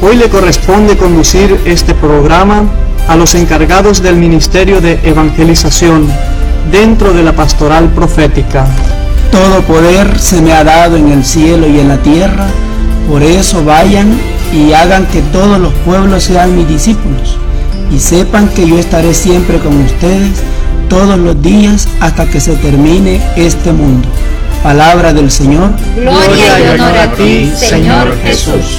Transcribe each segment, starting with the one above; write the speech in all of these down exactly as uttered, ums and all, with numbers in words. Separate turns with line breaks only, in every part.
Hoy le corresponde conducir este programa a los encargados del Ministerio de Evangelización dentro de la Pastoral Profética.
Todo poder se me ha dado en el cielo y en la tierra, por eso vayan y hagan que todos los pueblos sean mis discípulos, y sepan que yo estaré siempre con ustedes todos los días hasta que se termine este mundo. Palabra del Señor.
Gloria y honor a ti, Señor Jesús.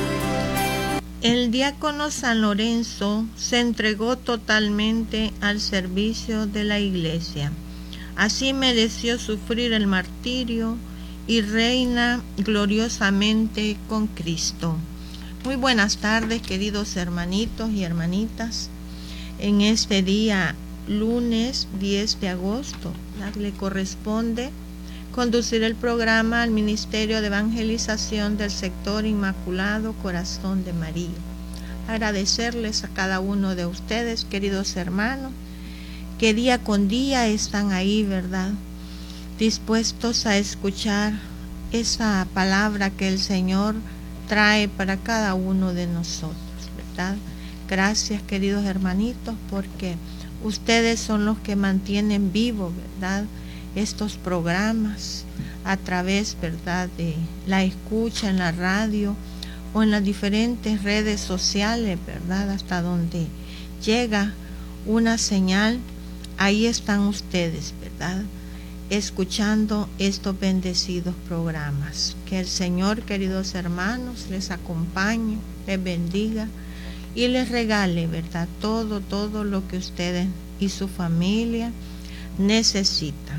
El diácono San Lorenzo se entregó totalmente al servicio de la Iglesia. Así mereció sufrir el martirio y reina gloriosamente con Cristo. Muy buenas tardes, queridos hermanitos y hermanitas. En este día, lunes diez de agosto, le corresponde conducir el programa al Ministerio de Evangelización del Sector Inmaculado Corazón de María. Agradecerles a cada uno de ustedes, queridos hermanos, que día con día están ahí, ¿verdad?, dispuestos a escuchar esa palabra que el Señor trae para cada uno de nosotros, ¿verdad? Gracias, queridos hermanitos, porque ustedes son los que mantienen vivo, ¿verdad?, estos programas a través, ¿verdad?, de la escucha en la radio o en las diferentes redes sociales, ¿verdad?, hasta donde llega una señal, ahí están ustedes, ¿verdad?, escuchando estos bendecidos programas. Que el Señor, queridos hermanos, les acompañe, les bendiga y les regale, ¿verdad?, todo, todo lo que ustedes y su familia necesitan.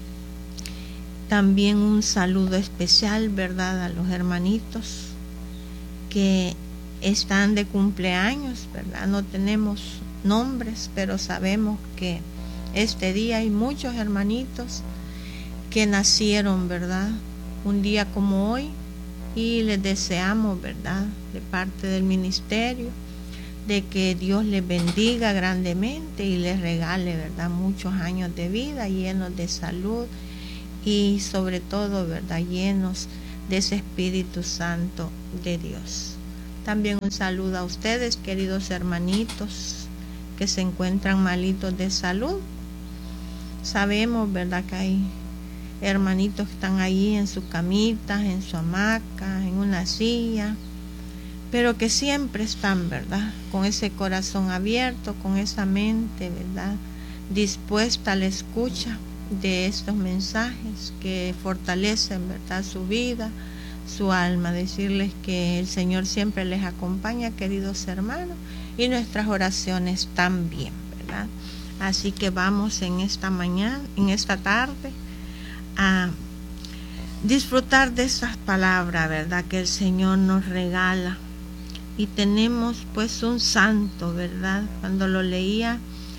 También un saludo especial, ¿verdad?, a los hermanitos que están de cumpleaños, ¿verdad? No tenemos nombres, pero sabemos que este día hay muchos hermanitos que nacieron, ¿verdad?, un día como hoy, y les deseamos, ¿verdad?, de parte del ministerio, de que Dios les bendiga grandemente y les regale, ¿verdad?, muchos años de vida llenos de salud y sobre todo, ¿verdad?, llenos de ese Espíritu Santo de Dios. También un saludo a ustedes, queridos hermanitos que se encuentran malitos de salud. Sabemos, ¿verdad?, que hay hermanitos que están ahí en sus camitas, en su hamaca, en una silla, pero que siempre están, ¿verdad?, con ese corazón abierto, con esa mente, ¿verdad?, dispuesta a la escucha de estos mensajes que fortalecen, ¿verdad?, su vida, su alma. Decirles que el Señor siempre les acompaña, queridos hermanos, y nuestras oraciones también, ¿verdad? Así que vamos en esta mañana, en esta tarde, a disfrutar de esas palabras, ¿verdad?, que el Señor nos regala. Y tenemos pues un santo, ¿verdad? Cuando lo leía,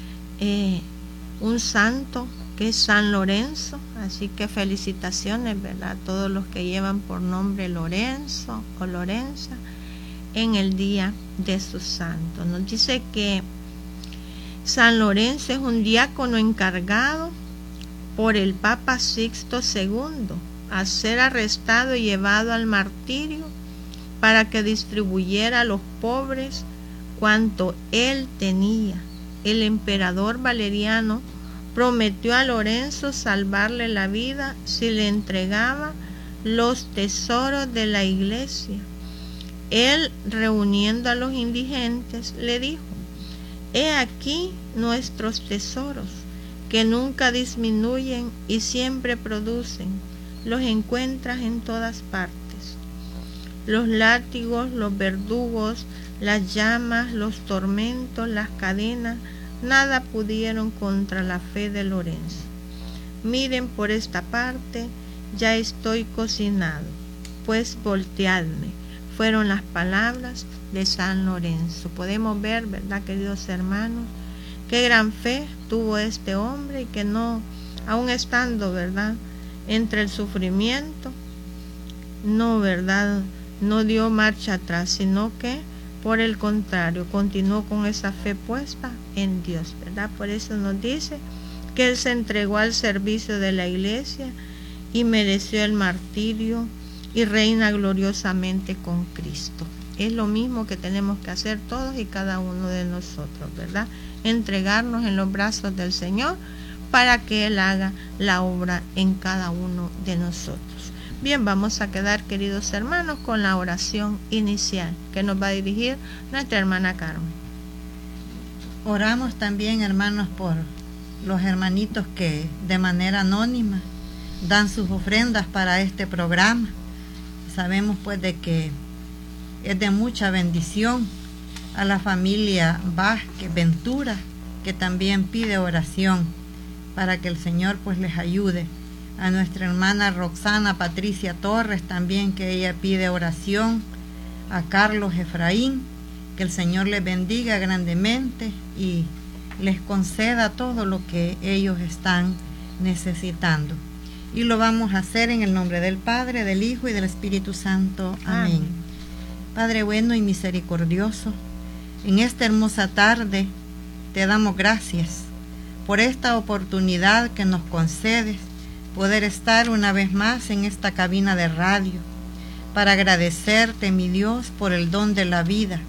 eh, un santo que es San Lorenzo, así que felicitaciones, ¿verdad?, a todos los que llevan por nombre Lorenzo o Lorenza en el día de su santo. Nos dice que San Lorenzo es un diácono encargado por el Papa Sixto segundo a ser arrestado y llevado al martirio para que distribuyera a los pobres cuanto él tenía. El emperador Valeriano prometió a Lorenzo salvarle la vida si le entregaba los tesoros de la iglesia. Él, reuniendo a los indigentes, le dijo: he aquí nuestros tesoros, que nunca disminuyen y siempre producen. Los encuentras en todas partes. Los látigos, los verdugos, las llamas, los tormentos, las cadenas, nada pudieron contra la fe de Lorenzo. Miren por esta parte, ya estoy cocinado, pues volteadme. Fueron las palabras de San Lorenzo. Podemos ver, ¿verdad, queridos hermanos, qué gran fe tuvo este hombre y que no, aun estando, ¿verdad?, entre el sufrimiento, no, ¿verdad?, no dio marcha atrás, sino que por el contrario, continuó con esa fe puesta en Dios, ¿verdad? Por eso nos dice que él se entregó al servicio de la iglesia y mereció el martirio y reina gloriosamente con Cristo. es lo mismo que tenemos que hacer todos y cada uno de nosotros, ¿verdad? Entregarnos en los brazos del Señor para que Él haga la obra en cada uno de nosotros. Bien, vamos a quedar, queridos hermanos, con la oración inicial que nos va a dirigir nuestra hermana Carmen.
Oramos también, hermanos, por los hermanitos que de manera anónima dan sus ofrendas para este programa. Sabemos pues de que es de mucha bendición. A la familia Vázquez Ventura, que también pide oración para que el Señor pues les ayude. A nuestra hermana Roxana Patricia Torres también, que ella pide oración. A Carlos Efraín, que el Señor les bendiga grandemente y les conceda todo lo que ellos están necesitando. Y lo vamos a hacer en el nombre del Padre, del Hijo y del Espíritu Santo. Amén. Amén. Padre bueno y misericordioso, en esta hermosa tarde te damos gracias por esta oportunidad que nos concedes, poder estar una vez más en esta cabina de radio, para agradecerte, mi Dios, por el don de la vida,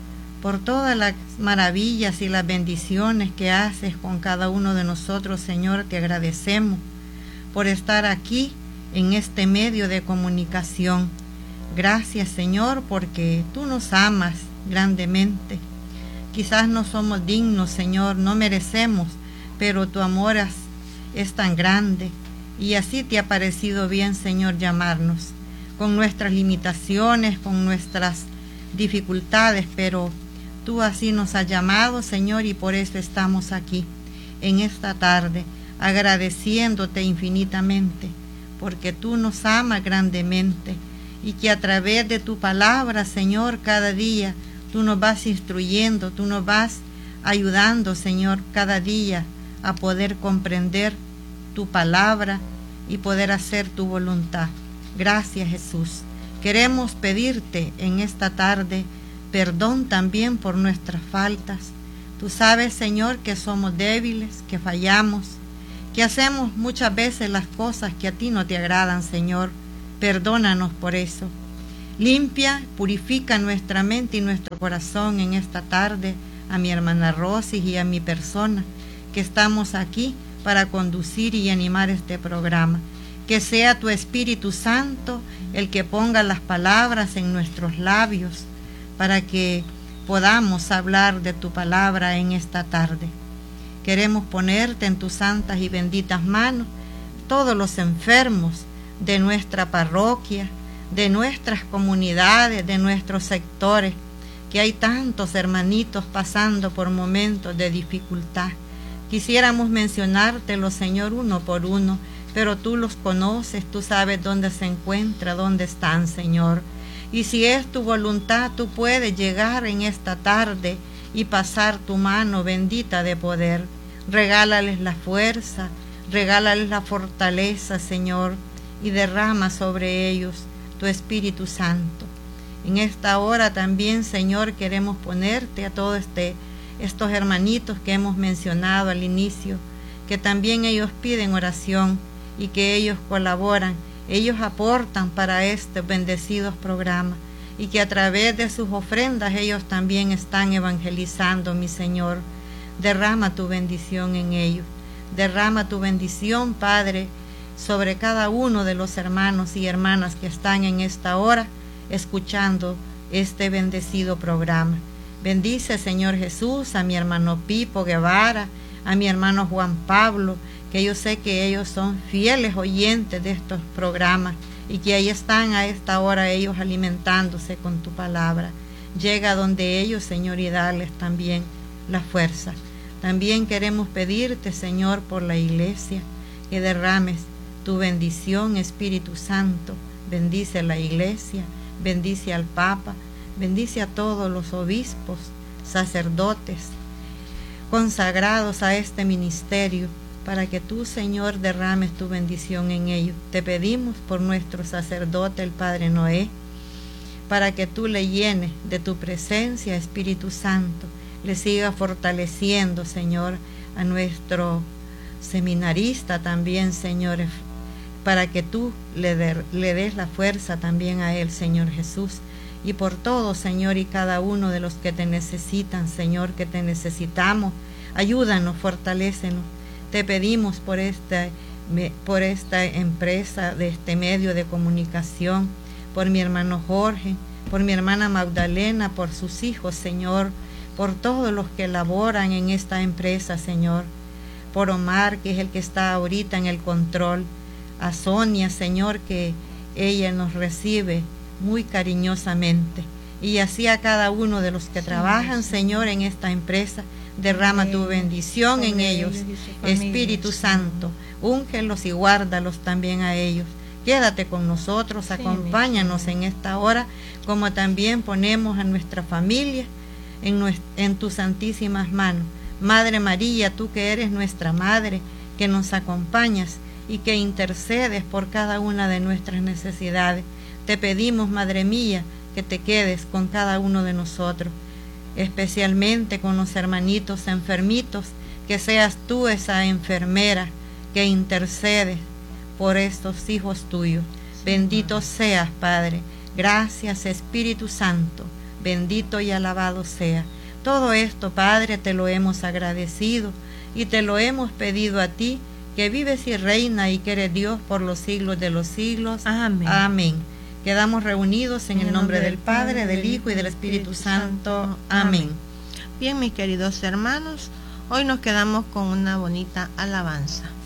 por todas las maravillas y las bendiciones que haces con cada uno de nosotros, Señor. Te agradecemos por estar aquí en este medio de comunicación. Gracias, Señor, porque tú nos amas grandemente. Quizás no somos dignos, Señor, no merecemos, pero tu amor es, es tan grande, y así te ha parecido bien, Señor, llamarnos, con nuestras limitaciones, con nuestras dificultades, pero tú así nos has llamado, Señor, y por eso estamos aquí en esta tarde, agradeciéndote infinitamente, porque tú nos amas grandemente, y que a través de tu palabra, Señor, cada día tú nos vas instruyendo, tú nos vas ayudando, Señor, cada día a poder comprender tu palabra y poder hacer tu voluntad. Gracias, Jesús. Queremos pedirte en esta tarde perdón también por nuestras faltas. Tú sabes, Señor, que somos débiles, que fallamos, que hacemos muchas veces las cosas que a ti no te agradan, Señor. Perdónanos por eso. Limpia, purifica nuestra mente y nuestro corazón en esta tarde, a mi hermana Rosy y a mi persona, que estamos aquí para conducir y animar este programa. Que sea tu Espíritu Santo el que ponga las palabras en nuestros labios, para que podamos hablar de tu palabra en esta tarde. Queremos ponerte en tus santas y benditas manos todos los enfermos de nuestra parroquia, de nuestras comunidades, de nuestros sectores, que hay tantos hermanitos pasando por momentos de dificultad. Quisiéramos mencionártelos, Señor, uno por uno, pero tú los conoces, tú sabes dónde se encuentra, dónde están, Señor. Y si es tu voluntad, tú puedes llegar en esta tarde y pasar tu mano bendita de poder. Regálales la fuerza, regálales la fortaleza, Señor, y derrama sobre ellos tu Espíritu Santo. En esta hora también, Señor, queremos ponerte a todos este, estos hermanitos que hemos mencionado al inicio, que también ellos piden oración y que ellos colaboran. Ellos aportan para estos bendecidos programas, y que a través de sus ofrendas ellos también están evangelizando, mi Señor. Derrama tu bendición en ellos. Derrama tu bendición, Padre, sobre cada uno de los hermanos y hermanas que están en esta hora escuchando este bendecido programa. Bendice, Señor Jesús, a mi hermano Pipo Guevara, a mi hermano Juan Pablo, que yo sé que ellos son fieles oyentes de estos programas y que ahí están a esta hora ellos alimentándose con tu palabra. Llega donde ellos, Señor, y darles también la fuerza. También queremos pedirte, Señor, por la iglesia, que derrames tu bendición, Espíritu Santo. Bendice la iglesia, bendice al Papa, bendice a todos los obispos, sacerdotes, consagrados a este ministerio, para que tú, Señor, derrames tu bendición en ellos. Te pedimos por nuestro sacerdote, el Padre Noé, para que tú le llenes de tu presencia, Espíritu Santo. Le siga fortaleciendo, Señor, a nuestro seminarista también, Señor, para que tú le, de, le des la fuerza también a él, Señor Jesús. y por todos, Señor, y cada uno de los que te necesitan, Señor, que te necesitamos. Ayúdanos, fortalécenos. Te pedimos por esta, por esta empresa, de este medio de comunicación, por mi hermano Jorge, por mi hermana Magdalena, por sus hijos, Señor, por todos los que laboran en esta empresa, Señor, por Omar, que es el que está ahorita en el control, a Sonia, Señor, que ella nos recibe muy cariñosamente, y así a cada uno de los que sí, trabajan, sí. Señor, en esta empresa. Derrama tu bendición en ellos, Espíritu Santo, úngelos y guárdalos también a ellos. Quédate con nosotros, sí, acompáñanos en esta hora, como también ponemos a nuestra familia en, nuestra, en tus santísimas manos. Madre María, tú que eres nuestra Madre, que nos acompañas y que intercedes por cada una de nuestras necesidades. Te pedimos, Madre mía, que te quedes con cada uno de nosotros, especialmente con los hermanitos enfermitos, que seas tú esa enfermera que intercede por estos hijos tuyos. Bendito seas, Padre. Gracias, Espíritu Santo. Bendito y alabado sea. Todo esto, Padre, te lo hemos agradecido y te lo hemos pedido a ti, que vives y reina y que eres Dios por los siglos de los siglos. Amén. Amén. Quedamos reunidos en, en el nombre, nombre del Padre, del Hijo y del Espíritu Santo. Amén.
Bien, mis queridos hermanos, hoy nos quedamos con una bonita alabanza.